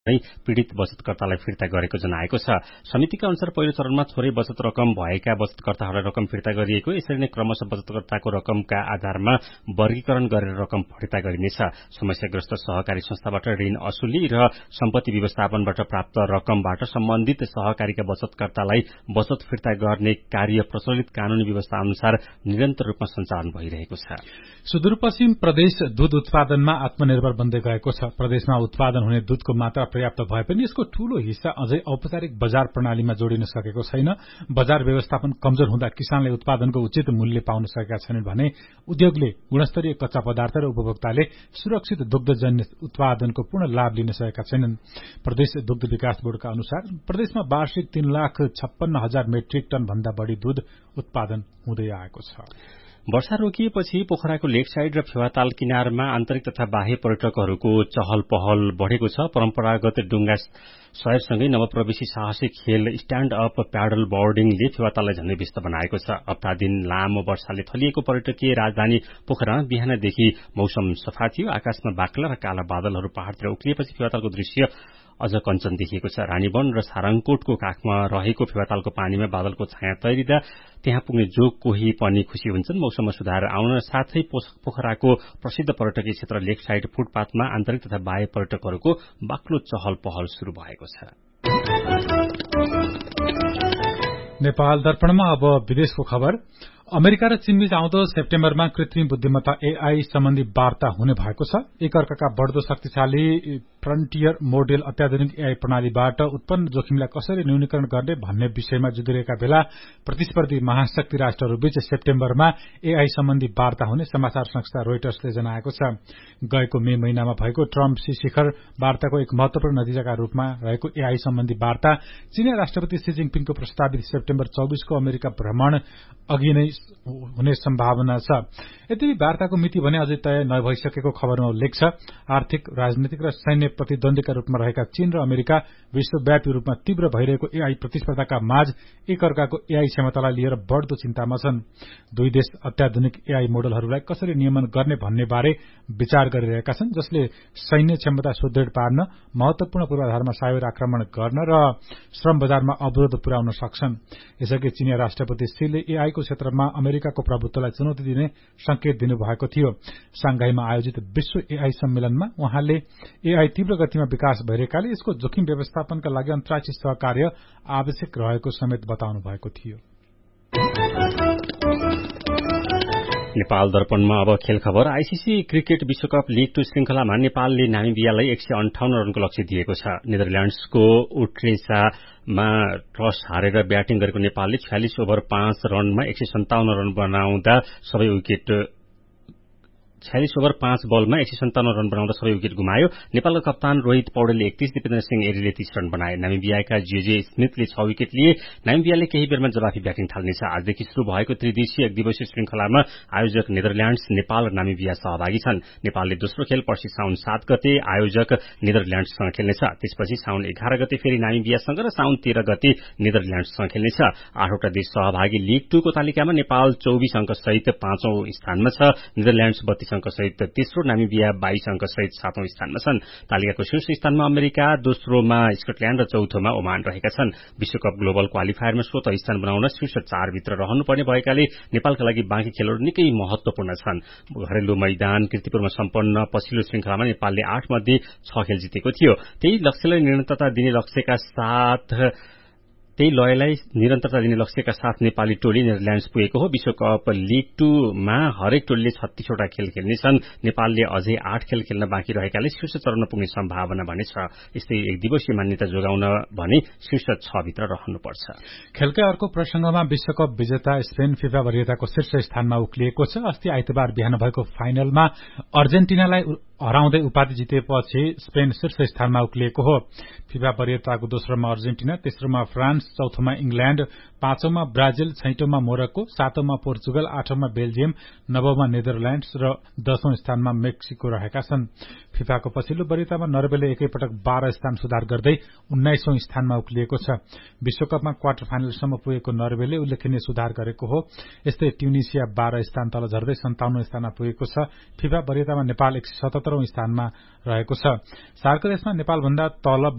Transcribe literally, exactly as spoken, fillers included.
नै पीड़ित बचतकर्तालाई फिर्ता गरेको जनाएको छ। समितिका अनुसार पहिलो चरणमा थोरै बचत रकम भएका बचतकर्ताहरूलाई रकम फिर्ता गरिएको, यसरी नै क्रमशः बचतकर्ताको रकमका आधारमा वर्गीकरण गरेर रकम फिर्ता गरिनेछ। समस्याग्रस्त सहकारी संस्थाबाट ऋण असुली र सम्पत्ति व्यवस्थापनबाट प्राप्त रकमबाट सम्बन्धित सहकारीका बचतकर्तालाई बचत फिर्ता गर्ने कार्य प्रचलित कानूनी व्यवस्था अनुसार निरन्तर रूपमा सञ्चालन भइरहेको छ। सुदूरपश्चिम प्रदेश दूध उत्पादनमा आत्मनिर्भर बन्दै गएको छ। प्रदेशमा उत्पादन हुने दूधको मात्रा पर्याप्त भए पनि यसको ठूलो हिस्सा अझै औपचारिक बजार प्रणालीमा जोडिन सकेको छैन। बजार व्यवस्थापन कमजोर हुँदा किसानले उत्पादनको उचित मूल्य पाउन सकेका छैनन् भने उद्योगले गुणस्तरीय कच्चा पदार्थ र उपभोक्ताले सुरक्षित दुग्धजन्य उत्पादनको पूर्ण लाभ लिन सकेका छैनन्। प्रदेश दुग्ध विकास बोर्डका अनुसार प्रदेशमा वार्षिक तीन लाख छप्पन्न हजार मेट्रिक टन भन्दा बढ़ी दूध उत्पादन हुँदै आएको छ। वर्षा रोकिएपछि पोखराको लेक साइड र फेवाताल किनारमा आन्तरिक तथा बाह्य पर्यटकहरूको चहल पहल बढ़ेको छ। परम्परागत डुंगा शहरसँगै नवप्रवेशी साहसिक खेल स्ट्याण्ड अप प्याडल बोर्डिङले फेवाताललाई झन्डै व्यस्त बनाएको छ। हप्ता दिन लामो वर्षाले थलिएको पर्यटकीय राजधानी पोखरामा बिहानदेखि मौसम सफा थियो। आकाशमा बाक्ला र काला बादलहरू पहाड़तिर उक्लिएपछि फेवातालको दृश्य अझ कञ्चन देखिएको छ। रानीवन र सारङकोटको काखमा रहेको फेवातालको पानीमा बादलको छाया तैरिँदा त्यहाँ पुग्ने जो कोही पनि खुशी हुन्छन्। मौसममा सुधार आउन साथै पोखराको प्रसिद्ध पर्यटकीय क्षेत्र लेक साइड फुटपाथमा आन्तरिक तथा बाह्य पर्यटकहरूको बाक्लो चहल पहल शुरू भएको छ। नेपाल दर्पणमा अब विदेशको खबर। अमेरिका र चीनबीच आउँदो सेप्टेम्बरमा कृत्रिम बुद्धिमत्ता एआई सम्बन्धी वार्ता हुने भएको छ। एकअर्काका बढ़दो शक्तिशाली फ्रन्टियर मोडेल अत्याधुनिक एआई प्रणालीबाट उत्पन्न जोखिमलाई कसरी न्यूनीकरण गर्ने भन्ने विषयमा जुधिरहेका बेला प्रतिस्पर्धी महाशक्ति राष्ट्रहरूबीच सेप्टेम्बरमा एआई सम्बन्धी वार्ता हुने समाचार संस्था रोइटर्सले जनाएको छ। गएको मे महिनामा भएको ट्रम्प सी शिखर वार्ताको एक महत्वपूर्ण नतिजाका रूपमा रहेको एआई सम्बन्धी वार्ता चीनी राष्ट्रपति सी जिङपिङको प्रस्तावित सेप्टेम्बर चौबीसको अमेरिका भ्रमण अघि नै हुने सम्भावना छ। यद्यपि वार्ताको मिति भने अझै तय नभइसकेको खबरमा उल्लेख छ। आर्थिक, राजनीतिक र सैन्य प्रतिद्वन्दीका रूपमा रहेका चीन र अमेरिका विश्वव्यापी रूपमा तीव्र भइरहेको एआई प्रतिस्पर्धाका माझ एकअर्काको एआई क्षमतालाई लिएर बढ़दो चिन्तामा छन्। दुई देश अत्याधुनिक एआई मोडलहरूलाई कसरी नियमन गर्ने भन्ने बारे विचार गरिरहेका छन्, जसले सैन्य क्षमता सुदृढ पार्न, महत्वपूर्ण पूर्वाधारमा साइबर आक्रमण गर्न र श्रम बजारमा अवरोध पुर्याउन सक्छन्। यसअघि चीनी राष्ट्रपति सीले एआईको क्षेत्रमा अमेरिकाको प्रभुत्वलाई चुनौती दिने संकेत दिनुभएको थियो। सांघाईमा आयोजित विश्व एआई सम्मेलनमा उहाँले एआई तीव्र गतिमा विकास भइरहेकाले यसको जोखिम व्यवस्थापनका लागि अन्तर्राष्ट्रिय सहकार्य आवश्यक रहेको समेत बताउनु भएको थियो। नेपाल दर्पणमा अब खेल खबर। आईसीसी क्रिकेट विश्वकप लीग टू श्रृंखलामा नेपालले नामिबियालाई एक सय अन्ठाउन्न रनको लक्ष्य दिएको छ। नेदरल्याण्ड्सको उट्रेसामा टस हारेर ब्याटिङ गरेको नेपालले छयालिस ओभर पाँच रनमा एक सय सन्ताउन्न रन बनाउँदा सबै विकेट छयालिस ओभर पाँच बलमा एक सय सन्ताउन्न रन बनाउँदा सबै विकेट गुमायो। नेपालका कप्तान रोहित पौडेलले एकतीस, दिपेन्द्र सिंह एरीले तीस रन बनाए। नामिबियाका जेजे स्मिथले छ विकेट लिए। नामिबियाले केही बेरमा जवाफी ब्याटिङ थाल्नेछ। आजदेखि शुरू भएको त्रिदेशीय एक दिवसीय श्रृंखलामा आयोजक नेदरल्याण्ड्स, नेपाल र नामिबिया सहभागी छन्। नेपालले दोस्रो खेल पर्सि साउन सात गते आयोजक नेदरल्याण्ड्ससँग खेल्नेछ। त्यसपछि साउन एघार गते फेरि नामिबियासँग र साउन तेह्र गते नेदरल्याण्ड्ससँग खेल्नेछ। आठवटा देश सहभागी लीग टू को तालिकामा नेपाल चौबीस अंक सहित पाँचौं स्थानमा छ। नेदरल्याण्ड्स बत्तीस अंक सहित तेस्रो, नामिबिया बाइस अंक सहित सातौं स्थानमा छन्। तालिकाको शीर्ष स्थानमा अमेरिका, दोस्रोमा स्कटल्याण्ड र चौथोमा ओमान रहेका छन्। विश्वकप ग्लोबल क्वालिफायरमा स्वतः स्थान बनाउन शीर्ष चारभित्र रहनुपर्ने भएकाले नेपालका लागि बाँकी खेलहरू निकै महत्वपूर्ण छन्। घरेलु मैदान कीर्तिपुरमा सम्पन्न पछिल्लो श्रृंखलामा नेपालले आठ मध्ये छ खेल जितेको थियो। त्यही लक्ष्यलाई निरन्तरता दिने लक्ष्यका साथ त्यही लयलाई निरन्तरता दिने लक्ष्यका साथ नेपाली टोली नेदरल्याण्ड्स पुगेको हो। विश्वकप लीग टूमा हरेक टोलीले छत्तीसवटा खेल खेल्नेछन्। नेपालले अझै आठ खेल खेल्न बाँकी रहेकाले शीर्ष चरणमा पुग्ने सम्भावना भने छ। यस्तै एक दिवसीय मान्यता जोगाउन भने शीर्ष छ भित्र रहनुपर्छ। खेलकै अर्को प्रसंगमा विश्वकप विजेता स्पेन फिफा वरियताको शीर्ष स्थानमा उक्लिएको छ। अस्ति आइतबार बिहान भएको फाइनलमा अर्जेन्टिनालाई हराउँदै उपाधि जितेपछि स्पेन शीर्ष स्थानमा उक्लिएको हो। फिफा वरियताको दोस्रोमा Argentina, तेस्रोमा France, चौथोमा England, पाँचौंमा Brazil, छैटौंमा Morocco, सातौंमा Portugal, आठौंमा Belgium, नवौंमा Netherlands र दशौं स्थानमा मेक्सिको रहेका छन्। फिफाको पछिल्लो वरियतामा नर्वेले एकैपटक बाह्र स्थान सुधार गर्दै उन्नाइसौं स्थानमा उक्लिएको छ। विश्वकपमा क्वार्टर फाइनलसम्म पुगेको नर्वेले उल्लेखनीय सुधार गरेको हो। यस्तै ट्युनिसिया बाह्र स्थान तल झर्दै सन्ताउन्न स्थानमा पुगेको छ। फिफा वरियतामा नेपाल एक सय सतहत्तरौं स्थानमा रहेको छ। सार्क देशमा नेपालभन्दा तल